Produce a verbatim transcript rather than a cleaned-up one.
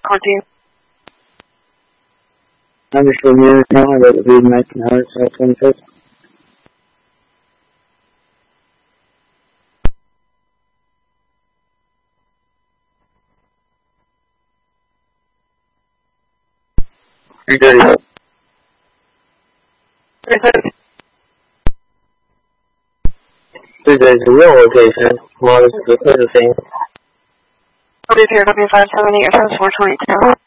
fourteen. Understood, unit now, I will read nineteen hours, South twenty-fifth. three thirty. three thirty. three thirty is the real location, while this is the clear thing. W P R W five seven eight, four twenty-two.